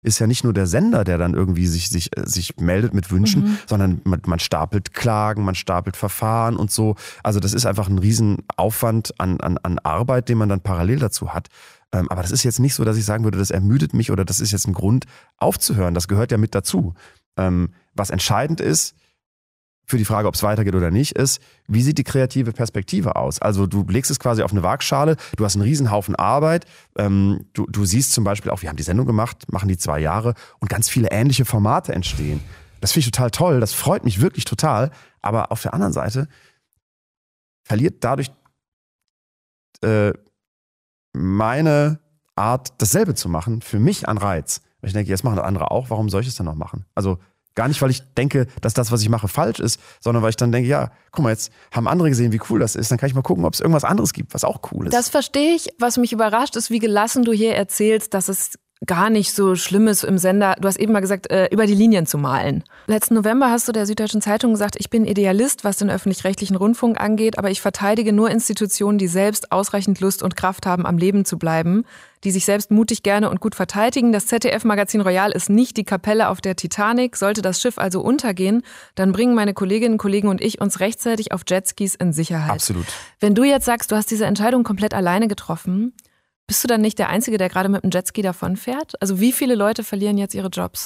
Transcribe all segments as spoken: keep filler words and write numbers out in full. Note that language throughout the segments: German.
ist ja nicht nur der Sender, der dann irgendwie sich, sich, sich meldet mit Wünschen, mhm. sondern man, man stapelt Klagen, man stapelt Verfahren und so. Also das ist einfach ein Riesenaufwand an, an, an Arbeit, den man dann parallel dazu hat. Ähm, aber das ist jetzt nicht so, dass ich sagen würde, das ermüdet mich oder das ist jetzt ein Grund aufzuhören. Das gehört ja mit dazu. Ähm, was entscheidend ist, für die Frage, ob es weitergeht oder nicht, ist, wie sieht die kreative Perspektive aus? Also du legst es quasi auf eine Waagschale, du hast einen Riesenhaufen Arbeit, ähm, du, du siehst zum Beispiel auch, wir haben die Sendung gemacht, machen die zwei Jahre und ganz viele ähnliche Formate entstehen. Das finde ich total toll, das freut mich wirklich total, aber auf der anderen Seite verliert dadurch äh, meine Art, dasselbe zu machen, für mich an Reiz. Weil ich denke, jetzt machen das andere auch, warum soll ich es dann noch machen? Also gar nicht, weil ich denke, dass das, was ich mache, falsch ist, sondern weil ich dann denke, ja, guck mal, jetzt haben andere gesehen, wie cool das ist, dann kann ich mal gucken, ob es irgendwas anderes gibt, was auch cool ist. Das verstehe ich. Was mich überrascht, ist, wie gelassen du hier erzählst, dass es gar nicht so schlimm ist im Sender, du hast eben mal gesagt, äh, über die Linien zu malen. Letzten November hast du der Süddeutschen Zeitung gesagt, ich bin Idealist, was den öffentlich-rechtlichen Rundfunk angeht, aber ich verteidige nur Institutionen, die selbst ausreichend Lust und Kraft haben, am Leben zu bleiben, die sich selbst mutig, gerne und gut verteidigen. Das Z D F-Magazin Royal ist nicht die Kapelle auf der Titanic. Sollte das Schiff also untergehen, dann bringen meine Kolleginnen, Kollegen und ich uns rechtzeitig auf Jetskis in Sicherheit. Absolut. Wenn du jetzt sagst, du hast diese Entscheidung komplett alleine getroffen, bist du dann nicht der Einzige, der gerade mit dem Jetski davonfährt? Also wie viele Leute verlieren jetzt ihre Jobs?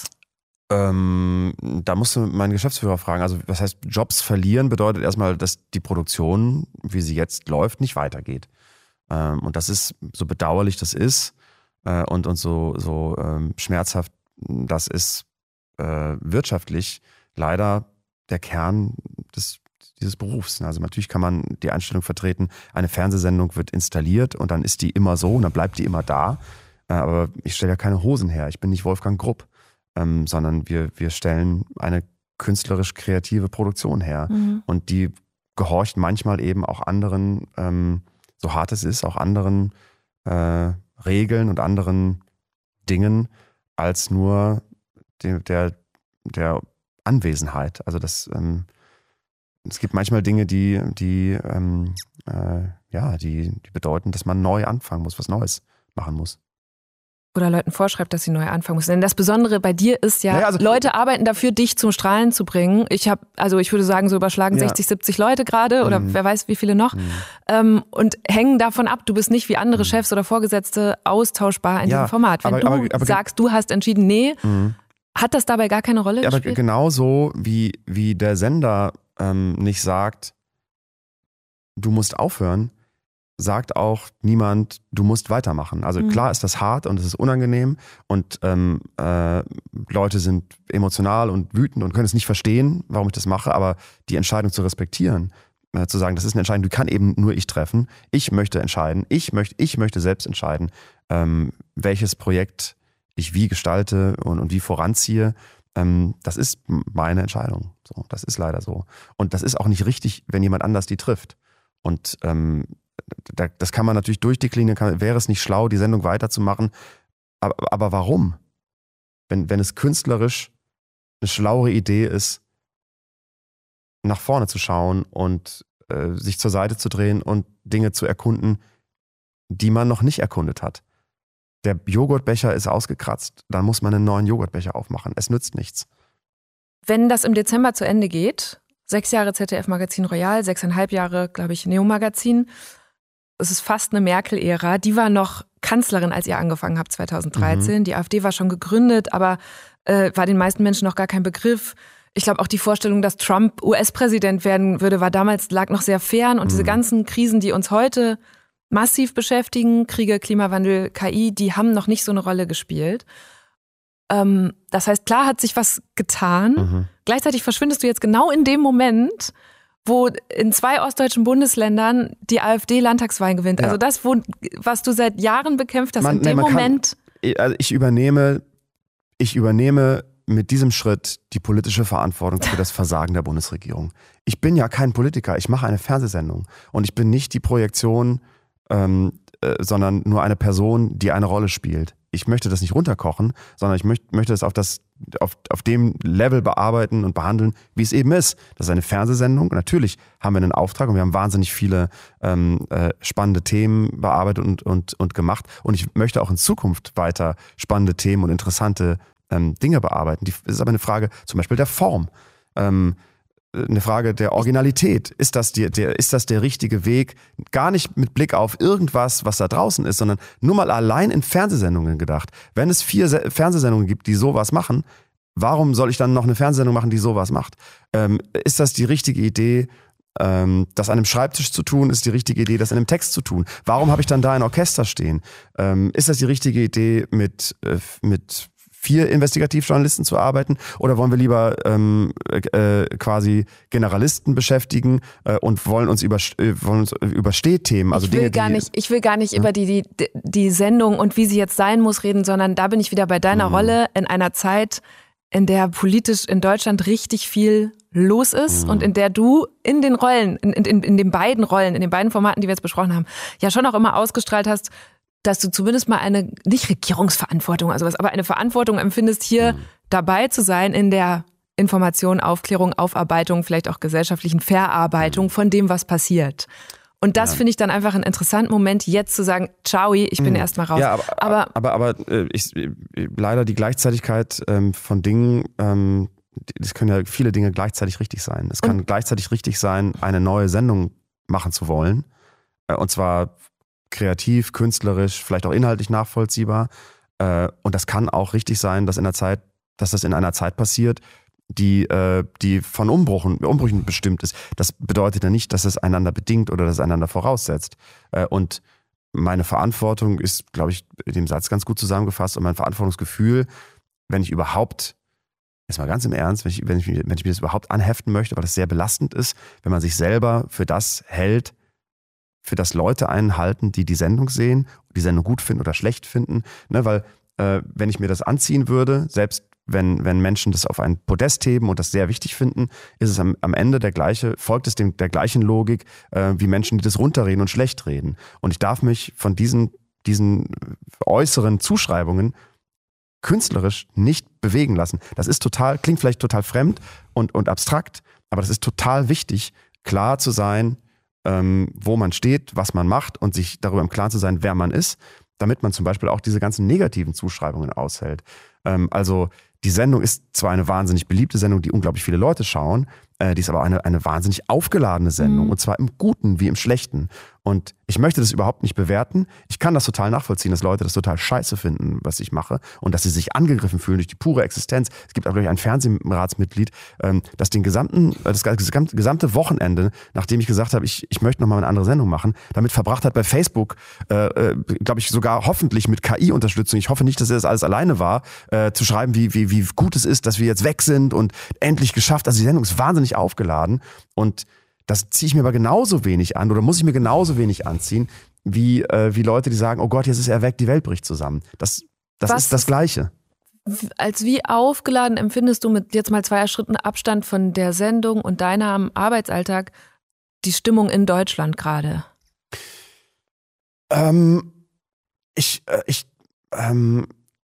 Ähm, da musst du meinen Geschäftsführer fragen. Also was heißt Jobs verlieren? Bedeutet erstmal, dass die Produktion, wie sie jetzt läuft, nicht weitergeht. Ähm, und das ist, so bedauerlich das ist äh, und, und so, so ähm, schmerzhaft das ist, äh, wirtschaftlich leider der Kern des dieses Berufs. Also natürlich kann man die Einstellung vertreten, eine Fernsehsendung wird installiert und dann ist die immer so und dann bleibt die immer da. Aber ich stelle ja keine Hosen her. Ich bin nicht Wolfgang Grupp, ähm, sondern wir, wir stellen eine künstlerisch-kreative Produktion her. Mhm. Und die gehorcht manchmal eben auch anderen, ähm, so hart es ist, auch anderen äh, Regeln und anderen Dingen als nur de, der, der Anwesenheit. Also das ähm, Es gibt manchmal Dinge, die, die, ähm, äh, ja, die, die bedeuten, dass man neu anfangen muss, was Neues machen muss. Oder Leuten vorschreibt, dass sie neu anfangen müssen. Denn das Besondere bei dir ist ja, naja, also, Leute arbeiten dafür, dich zum Strahlen zu bringen. Ich habe, also ich würde sagen, so überschlagen ja. sechzig, siebzig Leute gerade oder mhm. wer weiß, wie viele noch. Mhm. Ähm, und hängen davon ab, du bist nicht wie andere mhm. Chefs oder Vorgesetzte austauschbar in ja, diesem Format. Wenn aber, du aber, aber, sagst, du hast entschieden, nee, mhm. hat das dabei gar keine Rolle ja, gespielt? Aber genauso wie, wie der Sender ähm, nicht sagt, du musst aufhören, sagt auch niemand, du musst weitermachen. Also mhm. klar ist das hart und es ist unangenehm und ähm, äh, Leute sind emotional und wütend und können es nicht verstehen, warum ich das mache, aber die Entscheidung zu respektieren, äh, zu sagen, das ist eine Entscheidung, die kann eben nur ich treffen. Ich möchte entscheiden, ich möchte, ich möchte selbst entscheiden, ähm, welches Projekt ich wie gestalte und, und wie voranziehe. Ähm, das ist meine Entscheidung. So, das ist leider so. Und das ist auch nicht richtig, wenn jemand anders die trifft. Und ähm, das kann man natürlich durchdeklinieren, kann, wäre es nicht schlau, die Sendung weiterzumachen. Aber, aber warum? Wenn, wenn es künstlerisch eine schlauere Idee ist, nach vorne zu schauen und äh, sich zur Seite zu drehen und Dinge zu erkunden, die man noch nicht erkundet hat. Der Joghurtbecher ist ausgekratzt, dann muss man einen neuen Joghurtbecher aufmachen. Es nützt nichts. Wenn das im Dezember zu Ende geht, sechs Jahre Z D F-Magazin Royal, sechseinhalb Jahre, glaube ich, Neo-Magazin, es ist fast eine Merkel-Ära. Die war noch Kanzlerin, als ihr angefangen habt, zweitausenddreizehn. Mhm. Die AfD war schon gegründet, aber äh, war den meisten Menschen noch gar kein Begriff. Ich glaube, auch die Vorstellung, dass Trump U S-Präsident werden würde, war damals, lag noch sehr fern. Und mhm. diese ganzen Krisen, die uns heute massiv beschäftigen, Kriege, Klimawandel, K I, die haben noch nicht so eine Rolle gespielt. Ähm, das heißt, klar hat sich was getan. Mhm. Gleichzeitig verschwindest du jetzt genau in dem Moment, wo in zwei ostdeutschen Bundesländern die AfD Landtagswahlen gewinnt. Ja. Also das, wo, was du seit Jahren bekämpft hast, man, in dem nee, Moment. Kann, also ich übernehme, ich übernehme mit diesem Schritt die politische Verantwortung für das Versagen der Bundesregierung. Ich bin ja kein Politiker, ich mache eine Fernsehsendung und ich bin nicht die Projektion ähm, äh, sondern nur eine Person, die eine Rolle spielt. Ich möchte das nicht runterkochen, sondern ich möcht, möchte es auf, das, auf, auf dem Level bearbeiten und behandeln, wie es eben ist. Das ist eine Fernsehsendung. Natürlich haben wir einen Auftrag und wir haben wahnsinnig viele ähm, äh, spannende Themen bearbeitet und, und, und gemacht. Und ich möchte auch in Zukunft weiter spannende Themen und interessante ähm, Dinge bearbeiten. Die, das ist aber eine Frage zum Beispiel der Form. Ähm, eine Frage der Originalität. Ist das, die, der, ist das der richtige Weg? Gar nicht mit Blick auf irgendwas, was da draußen ist, sondern nur mal allein in Fernsehsendungen gedacht. Wenn es vier Se- Fernsehsendungen gibt, die sowas machen, warum soll ich dann noch eine Fernsehsendung machen, die sowas macht? Ähm, ist das die richtige Idee, ähm, das an einem Schreibtisch zu tun? Ist die richtige Idee, das in einem Text zu tun? Warum habe ich dann da ein Orchester stehen? Ähm, ist das die richtige Idee, mit, äh, mit vier Investigativjournalisten zu arbeiten, oder wollen wir lieber ähm, äh, quasi Generalisten beschäftigen äh, und wollen uns über, äh, wollen uns über Stehthemen, also ich will Dinge, gar die, nicht, ich will gar nicht ja? über die, die, die Sendung und wie sie jetzt sein muss reden, sondern da bin ich wieder bei deiner mhm. Rolle in einer Zeit, in der politisch in Deutschland richtig viel los ist mhm. und in der du in den Rollen, in, in, in den beiden Rollen, in den beiden Formaten, die wir jetzt besprochen haben, ja schon auch immer ausgestrahlt hast, dass du zumindest mal eine, nicht Regierungsverantwortung, also was, aber eine Verantwortung empfindest, hier mhm. dabei zu sein in der Information, Aufklärung, Aufarbeitung, vielleicht auch gesellschaftlichen Verarbeitung mhm. von dem, was passiert. Und das ja. finde ich dann einfach einen interessanten Moment, jetzt zu sagen, ciao, ich bin mhm. erstmal raus. Ja, aber, aber, aber, aber äh, ich, leider die Gleichzeitigkeit ähm, von Dingen, ähm, das können ja viele Dinge gleichzeitig richtig sein. Es kann und? gleichzeitig richtig sein, eine neue Sendung machen zu wollen. Äh, und zwar kreativ, künstlerisch, vielleicht auch inhaltlich nachvollziehbar. Äh, und das kann auch richtig sein, dass in der Zeit, dass das in einer Zeit passiert, die, äh, die von Umbruchen, Umbrüchen bestimmt ist. Das bedeutet ja nicht, dass es einander bedingt oder dass es einander voraussetzt. Äh, und meine Verantwortung ist, glaube ich, in dem Satz ganz gut zusammengefasst, und mein Verantwortungsgefühl, wenn ich überhaupt, jetzt mal ganz im Ernst, wenn ich, wenn ich, wenn ich mir das überhaupt anheften möchte, weil das sehr belastend ist, wenn man sich selber für das hält, für das Leute einen halten, die die Sendung sehen, die Sendung gut finden oder schlecht finden. Ne, weil äh, wenn ich mir das anziehen würde, selbst wenn, wenn Menschen das auf ein Podest heben und das sehr wichtig finden, ist es am, am Ende der gleiche, folgt es dem, der gleichen Logik äh, wie Menschen, die das runterreden und schlecht reden. Und ich darf mich von diesen, diesen äußeren Zuschreibungen künstlerisch nicht bewegen lassen. Das ist total, klingt vielleicht total fremd und, und abstrakt, aber das ist total wichtig, klar zu sein, Ähm, wo man steht, was man macht und sich darüber im Klaren zu sein, wer man ist, damit man zum Beispiel auch diese ganzen negativen Zuschreibungen aushält. Ähm, also die Sendung ist zwar eine wahnsinnig beliebte Sendung, die unglaublich viele Leute schauen, äh, die ist aber eine, eine wahnsinnig aufgeladene Sendung, mhm. und zwar im Guten wie im Schlechten. Und ich möchte das überhaupt nicht bewerten. Ich kann das total nachvollziehen, dass Leute das total scheiße finden, was ich mache, und dass sie sich angegriffen fühlen durch die pure Existenz. Es gibt auch, glaube ich, ein Fernsehratsmitglied, ähm, das den gesamten, das gesamte Wochenende, nachdem ich gesagt habe, ich, ich möchte nochmal eine andere Sendung machen, damit verbracht hat, bei Facebook, äh, äh, glaube ich, sogar hoffentlich mit K I-Unterstützung, ich hoffe nicht, dass er das alles alleine war, äh, zu schreiben, wie, wie, wie gut es ist, dass wir jetzt weg sind und endlich geschafft. Also die Sendung ist wahnsinnig aufgeladen, und das ziehe ich mir aber genauso wenig an oder muss ich mir genauso wenig anziehen, wie, äh, wie Leute, die sagen, oh Gott, jetzt ist er weg, die Welt bricht zusammen. Das, das ist das Gleiche. Als wie aufgeladen empfindest du mit jetzt mal zwei Schritten Abstand von der Sendung und deinem Arbeitsalltag die Stimmung in Deutschland gerade? Ähm, ich, äh, ich, ähm,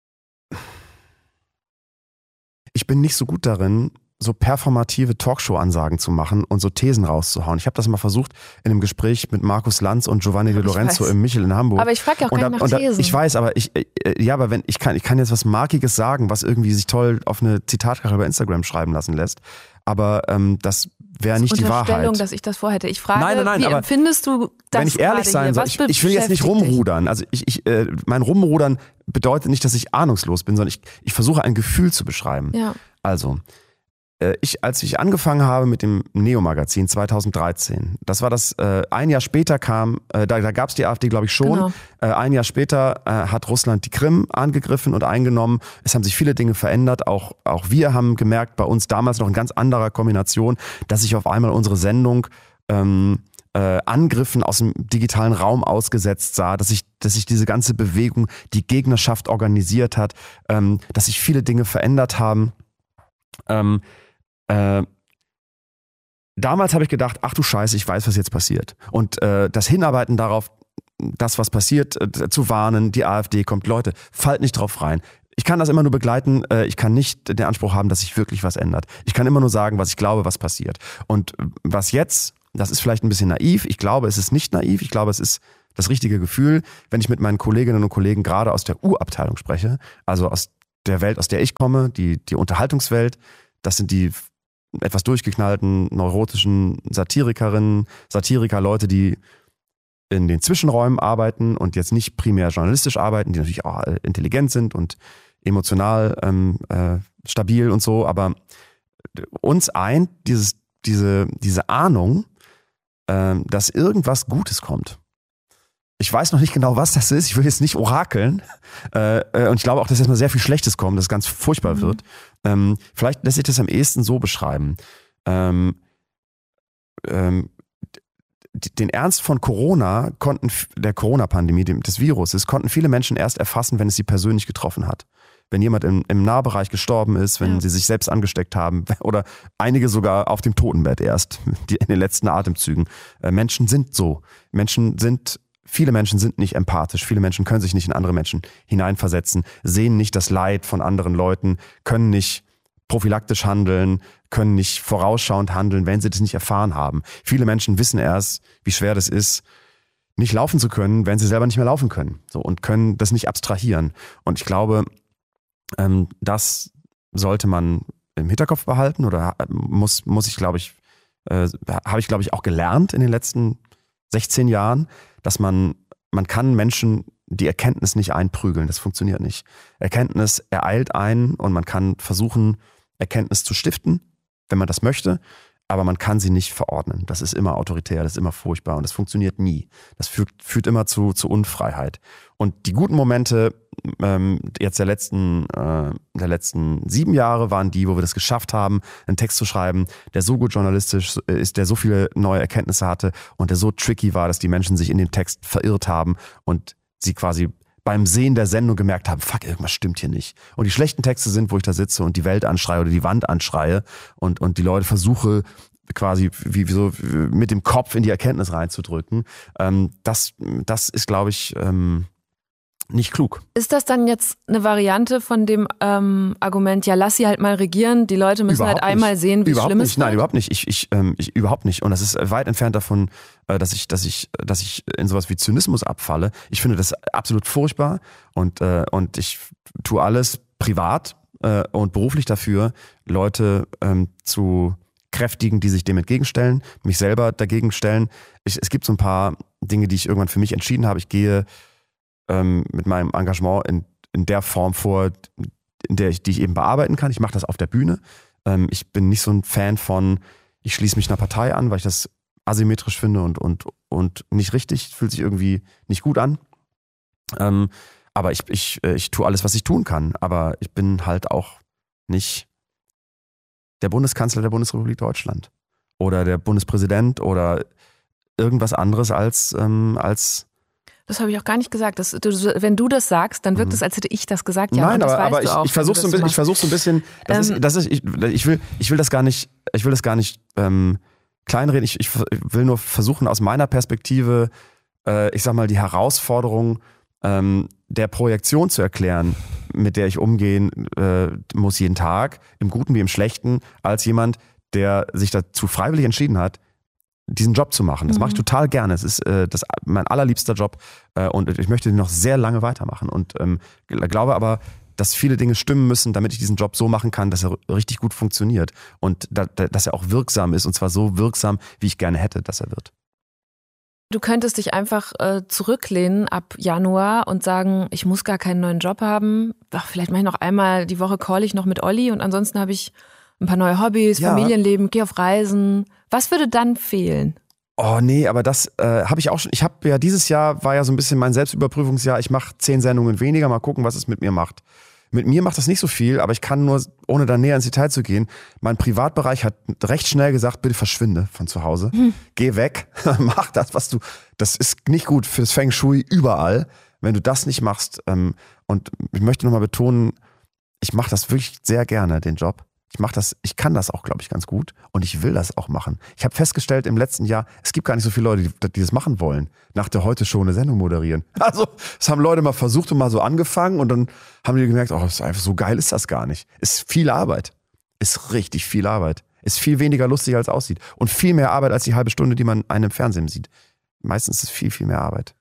ich bin nicht so gut darin, so performative Talkshow-Ansagen zu machen und so Thesen rauszuhauen. Ich habe das mal versucht in einem Gespräch mit Markus Lanz und Giovanni De Lorenzo im Michel in Hamburg. Aber ich frage ja auch gar nicht nach da, Thesen. Ich weiß, aber ich, äh, ja, aber wenn ich kann, ich kann jetzt was Markiges sagen, was irgendwie sich toll auf eine Zitatkarte bei Instagram schreiben lassen lässt. Aber ähm, das wäre nicht die Wahrheit. Dass ich das vorhätte. Ich frage, nein, nein, nein, wie aber empfindest du das? Wenn ich ehrlich sein soll, ich, ich will jetzt nicht rumrudern. Also ich, ich, äh, mein Rumrudern bedeutet nicht, dass ich ahnungslos bin, sondern ich, ich versuche ein Gefühl zu beschreiben. Ja. Also Ich, als ich angefangen habe mit dem Neo-Magazin zweitausenddreizehn, das war das, äh, ein Jahr später kam, äh, da, da gab es die AfD, glaube ich, schon. Genau. Äh, ein Jahr später äh, hat Russland die Krim angegriffen und eingenommen. Es haben sich viele Dinge verändert. Auch, auch wir haben gemerkt, bei uns damals noch in ganz anderer Kombination, dass sich auf einmal unsere Sendung ähm, äh, Angriffen aus dem digitalen Raum ausgesetzt sah, dass sich, dass sich diese ganze Bewegung, die Gegnerschaft organisiert hat, ähm, dass sich viele Dinge verändert haben. Ähm, Äh, damals habe ich gedacht, ach du Scheiße, ich weiß, was jetzt passiert. Und äh, das Hinarbeiten darauf, das, was passiert, äh, zu warnen, die AfD kommt, Leute, fallt nicht drauf rein. Ich kann das immer nur begleiten, äh, ich kann nicht den Anspruch haben, dass sich wirklich was ändert. Ich kann immer nur sagen, was ich glaube, was passiert. Und was jetzt, das ist vielleicht ein bisschen naiv, ich glaube, es ist nicht naiv, ich glaube, es ist das richtige Gefühl, wenn ich mit meinen Kolleginnen und Kollegen gerade aus der U-Abteilung spreche, also aus der Welt, aus der ich komme, die, die Unterhaltungswelt, das sind die etwas durchgeknallten, neurotischen Satirikerinnen, Satiriker, Leute, die in den Zwischenräumen arbeiten und jetzt nicht primär journalistisch arbeiten, die natürlich auch intelligent sind und emotional ähm, äh, stabil und so, aber uns eint dieses, diese, diese Ahnung, äh, dass irgendwas Gutes kommt. Ich weiß noch nicht genau, was das ist. Ich will jetzt nicht orakeln. Äh, und ich glaube auch, dass jetzt mal sehr viel Schlechtes kommt, dass es ganz furchtbar mhm. wird. Ähm, vielleicht lässt sich das am ehesten so beschreiben. Ähm, ähm, den Ernst von Corona konnten, der Corona-Pandemie, des Viruses, konnten viele Menschen erst erfassen, wenn es sie persönlich getroffen hat. Wenn jemand im, im Nahbereich gestorben ist, wenn ja. sie sich selbst angesteckt haben oder einige sogar auf dem Totenbett erst, die in den letzten Atemzügen. Äh, Menschen sind so. Menschen sind Viele Menschen sind nicht empathisch, viele Menschen können sich nicht in andere Menschen hineinversetzen, sehen nicht das Leid von anderen Leuten, können nicht prophylaktisch handeln, können nicht vorausschauend handeln, wenn sie das nicht erfahren haben. Viele Menschen wissen erst, wie schwer das ist, nicht laufen zu können, wenn sie selber nicht mehr laufen können, so, und können das nicht abstrahieren. Und ich glaube, ähm, das sollte man im Hinterkopf behalten oder muss, muss ich, glaube ich, äh, habe ich, glaube ich, auch gelernt in den letzten sechzehn Jahren, dass man, man kann Menschen die Erkenntnis nicht einprügeln, das funktioniert nicht. Erkenntnis ereilt einen und man kann versuchen, Erkenntnis zu stiften, wenn man das möchte, aber man kann sie nicht verordnen. Das ist immer autoritär, das ist immer furchtbar und das funktioniert nie. Das führt, führt immer zu, zu Unfreiheit. Und die guten Momente ähm, jetzt der letzten, äh, der letzten sieben Jahre waren die, wo wir das geschafft haben, einen Text zu schreiben, der so gut journalistisch ist, der so viele neue Erkenntnisse hatte und der so tricky war, dass die Menschen sich in dem Text verirrt haben und sie quasi beim Sehen der Sendung gemerkt haben, fuck, irgendwas stimmt hier nicht. Und die schlechten Texte sind, wo ich da sitze und die Welt anschreie oder die Wand anschreie und, und die Leute versuche quasi wie, wie so mit dem Kopf in die Erkenntnis reinzudrücken. Ähm, das, das ist, glaube ich, ähm, nicht klug. Ist das dann jetzt eine Variante von dem ähm, Argument, ja, lass sie halt mal regieren, die Leute müssen überhaupt halt einmal nicht. sehen, wie überhaupt schlimm nicht. es wird? Nein, überhaupt nicht. Ich, ich, ähm, ich, überhaupt nicht. Und das ist weit entfernt davon, äh, dass ich, dass ich, dass ich in sowas wie Zynismus abfalle. Ich finde das absolut furchtbar und, äh, und ich tue alles privat äh, und beruflich dafür, Leute ähm, zu kräftigen, die sich dem entgegenstellen, mich selber dagegen stellen. Ich, es gibt so ein paar Dinge, die ich irgendwann für mich entschieden habe. Ich gehe ähm, mit meinem Engagement in, in der Form vor, in der ich, die ich eben bearbeiten kann. Ich mache das auf der Bühne. Ähm, ich bin nicht so ein Fan von, ich schließe mich einer Partei an, weil ich das asymmetrisch finde und, und, und nicht richtig, fühlt sich irgendwie nicht gut an. Ähm, aber ich, ich, ich tue alles, was ich tun kann. Aber ich bin halt auch nicht der Bundeskanzler der Bundesrepublik Deutschland oder der Bundespräsident oder irgendwas anderes als, ähm, als Das habe ich auch gar nicht gesagt. Das, du, wenn du das sagst, dann wirkt es, mhm. als hätte ich das gesagt. Ja, Nein, das aber, weißt aber du ich, auch, ich versuche so, ich versuch so ein bisschen, das ähm, ist, das ist, ich, ich, will, ich will das gar nicht, ich will das gar nicht ähm, kleinreden. Ich, ich will nur versuchen, aus meiner Perspektive, äh, ich sag mal, die Herausforderung ähm, der Projektion zu erklären, mit der ich umgehen äh, muss jeden Tag, im Guten wie im Schlechten, als jemand, der sich dazu freiwillig entschieden hat, diesen Job zu machen. Das mhm. mache ich total gerne. Es ist äh, das, mein allerliebster Job äh, und ich möchte den noch sehr lange weitermachen und ähm, glaube aber, dass viele Dinge stimmen müssen, damit ich diesen Job so machen kann, dass er richtig gut funktioniert und da, da, dass er auch wirksam ist und zwar so wirksam, wie ich gerne hätte, dass er wird. Du könntest dich einfach äh, zurücklehnen ab Januar und sagen, ich muss gar keinen neuen Job haben. Ach, vielleicht mache ich noch einmal die Woche call ich noch mit Olli und ansonsten habe ich ein paar neue Hobbys, ja. Familienleben, gehe auf Reisen. Was würde dann fehlen? Oh nee, aber das äh, habe ich auch schon. Ich habe ja dieses Jahr, war ja so ein bisschen mein Selbstüberprüfungsjahr. Ich mache zehn Sendungen weniger, mal gucken, was es mit mir macht. Mit mir macht das nicht so viel, aber ich kann nur, ohne da näher ins Detail zu gehen, mein Privatbereich hat recht schnell gesagt, bitte verschwinde von zu Hause. Hm. Geh weg, mach das, was du, das ist nicht gut fürs Feng Shui überall, wenn du das nicht machst. Ähm, und ich möchte nochmal betonen, ich mache das wirklich sehr gerne, den Job. Ich mache das, ich kann das auch, glaube ich, ganz gut und ich will das auch machen. Ich habe festgestellt im letzten Jahr, es gibt gar nicht so viele Leute, die, die das machen wollen. Nach der Heute Show eine Sendung moderieren. Also, das haben Leute mal versucht und mal so angefangen und dann haben die gemerkt, oh, ist einfach so geil ist das gar nicht. Ist viel Arbeit. Ist richtig viel Arbeit. Ist viel weniger lustig, als es aussieht. Und viel mehr Arbeit als die halbe Stunde, die man einem im Fernsehen sieht. Meistens ist es viel, viel mehr Arbeit.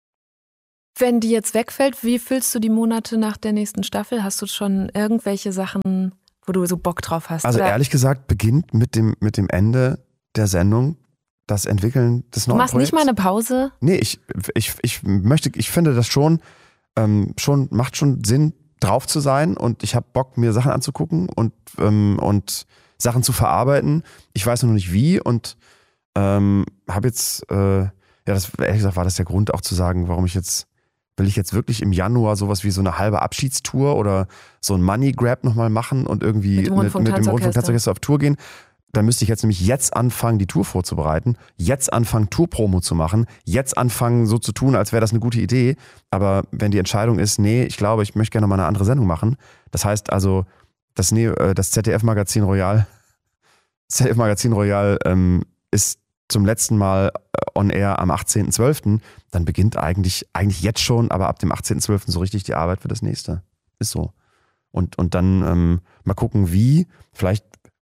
Wenn die jetzt wegfällt, wie füllst du die Monate nach der nächsten Staffel? Hast du schon irgendwelche Sachen, wo du so Bock drauf hast? Also oder? Ehrlich gesagt beginnt mit dem, mit dem Ende der Sendung das Entwickeln des neuen Du machst Projekts. nicht mal eine Pause? Nee, ich, ich, ich möchte, ich finde das schon, ähm, schon, macht schon Sinn, drauf zu sein und ich habe Bock, mir Sachen anzugucken und, ähm, und Sachen zu verarbeiten. Ich weiß noch nicht wie und ähm, habe jetzt, äh, ja, das, ehrlich gesagt war das der Grund auch zu sagen, warum ich jetzt will ich jetzt wirklich im Januar sowas wie so eine halbe Abschiedstour oder so ein Money Grab nochmal machen und irgendwie mit dem Rundfunk-Tanzorchester Rundfunk auf Tour gehen? Dann müsste ich jetzt nämlich jetzt anfangen, die Tour vorzubereiten, jetzt anfangen, Tour-Promo zu machen, jetzt anfangen, so zu tun, als wäre das eine gute Idee. Aber wenn die Entscheidung ist, nee, ich glaube, ich möchte gerne mal eine andere Sendung machen. Das heißt also, das, das Z D F-Magazin Royal, Z D F-Magazin Royal ähm, ist zum letzten Mal on air am achtzehnten zwölften Dann beginnt eigentlich, eigentlich jetzt schon, aber ab dem achtzehnten zwölften so richtig die Arbeit für das nächste. Ist so. Und, und dann ähm, mal gucken, wie. Vielleicht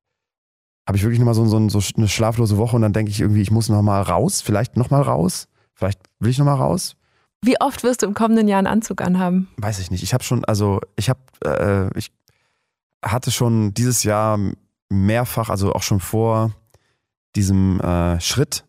habe ich wirklich nochmal so, so, so eine schlaflose Woche und dann denke ich irgendwie, ich muss nochmal raus. Vielleicht nochmal raus. Vielleicht will ich nochmal raus. Wie oft wirst du im kommenden Jahr einen Anzug anhaben? Weiß ich nicht. Ich habe schon, also ich habe, äh, ich hatte schon dieses Jahr mehrfach, also auch schon vor diesem äh, Schritt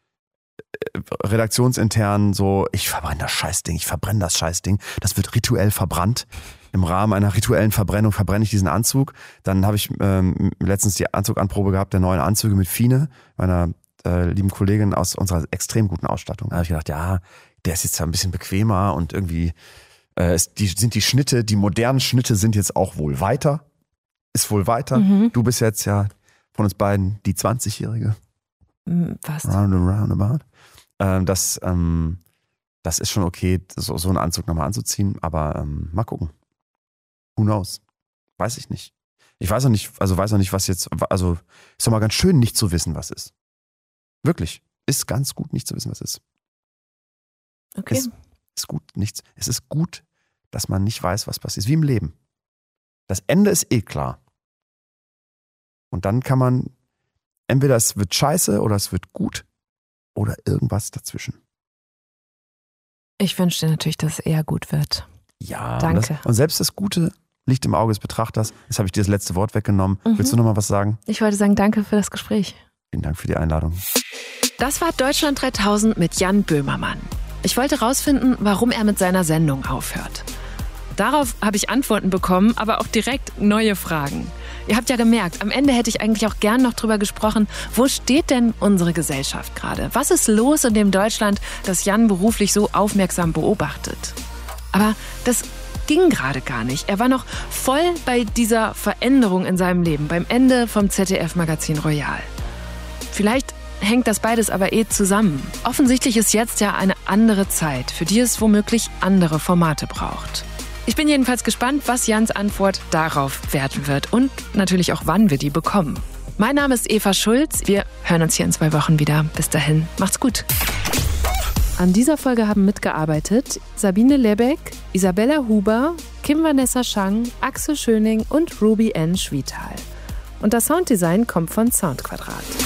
äh, redaktionsintern so, ich verbrenne das Scheißding, ich verbrenne das Scheißding, das wird rituell verbrannt. Im Rahmen einer rituellen Verbrennung verbrenne ich diesen Anzug. Dann habe ich ähm, letztens die Anzuganprobe gehabt, der neuen Anzüge mit Fine, meiner äh, lieben Kollegin aus unserer extrem guten Ausstattung. Da habe ich gedacht, ja, der ist jetzt ein bisschen bequemer und irgendwie äh, ist, die, sind die Schnitte, die modernen Schnitte sind jetzt auch wohl weiter. Ist wohl weiter. Mhm. Du bist jetzt ja von uns beiden die zwanzigjährige. Fast. Round and roundabout. Ähm, das, ähm, das ist schon okay, so, so einen Anzug nochmal anzuziehen, aber ähm, mal gucken. Who knows? Weiß ich nicht. Ich weiß auch nicht, also weiß auch nicht, was jetzt, also ist doch mal ganz schön, nicht zu wissen, was ist. Wirklich. Ist ganz gut, nicht zu wissen, was ist. Okay. Es ist gut, nichts. Es ist gut, dass man nicht weiß, was passiert. Wie im Leben. Das Ende ist eh klar. Und dann kann man, entweder es wird scheiße oder es wird gut oder irgendwas dazwischen. Ich wünsche dir natürlich, dass es eher gut wird. Ja. Danke. Und, das, und selbst das Gute liegt im Auge des Betrachters. Jetzt habe ich dir das letzte Wort weggenommen. Mhm. Willst du noch mal was sagen? Ich wollte sagen, danke für das Gespräch. Vielen Dank für die Einladung. Das war Deutschland dreitausend mit Jan Böhmermann. Ich wollte rausfinden, warum er mit seiner Sendung aufhört. Darauf habe ich Antworten bekommen, aber auch direkt neue Fragen. Ihr habt ja gemerkt, am Ende hätte ich eigentlich auch gern noch drüber gesprochen, wo steht denn unsere Gesellschaft gerade? Was ist los in dem Deutschland, das Jan beruflich so aufmerksam beobachtet? Aber das ging gerade gar nicht. Er war noch voll bei dieser Veränderung in seinem Leben, beim Ende vom Z D F-Magazin Royal. Vielleicht hängt das beides aber eh zusammen. Offensichtlich ist jetzt ja eine andere Zeit, für die es womöglich andere Formate braucht. Ich bin jedenfalls gespannt, was Jans Antwort darauf werden wird und natürlich auch, wann wir die bekommen. Mein Name ist Eva Schulz. Wir hören uns hier in zwei Wochen wieder. Bis dahin, macht's gut. An dieser Folge haben mitgearbeitet Sabine Lebeck, Isabella Huber, Kim Vanessa Schang, Axel Schöning und Ruby N. Schwietal. Und das Sounddesign kommt von Soundquadrat.